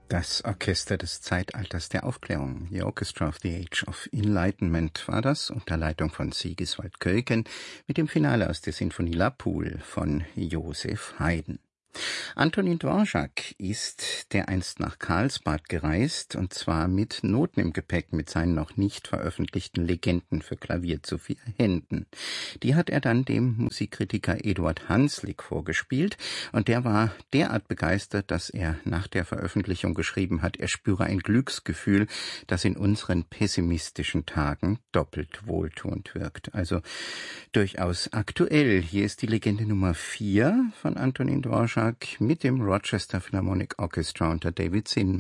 Das Orchester des Zeitalters der Aufklärung, The Orchestra of the Age of Enlightenment war das, unter Leitung von Sigiswald Keuken, mit dem Finale aus der Sinfonie La Poule von Joseph Haydn. Antonin Dvorak ist dereinst nach Karlsbad gereist, und zwar mit Noten im Gepäck, mit seinen noch nicht veröffentlichten Legenden für Klavier zu 4 Händen. Die hat er dann dem Musikkritiker Eduard Hanslick vorgespielt, und der war derart begeistert, dass er nach der Veröffentlichung geschrieben hat, er spüre ein Glücksgefühl, das in unseren pessimistischen Tagen doppelt wohltuend wirkt. Also durchaus aktuell. Hier ist die Legende Nummer 4 von Antonin Dvorak mit dem Rochester Philharmonic Orchestra unter David Zinman.